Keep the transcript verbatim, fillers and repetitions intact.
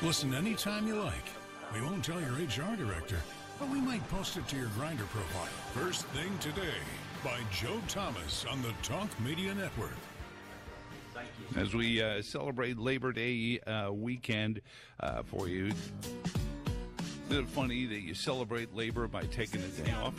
Listen anytime you like. We won't tell your H R director, but we might post it to your Grindr profile. First Thing Today by Joe Thomas on the Talk Media Network. As we uh, celebrate Labor Day uh, weekend uh, for you, isn't it funny that you celebrate labor by taking a day off?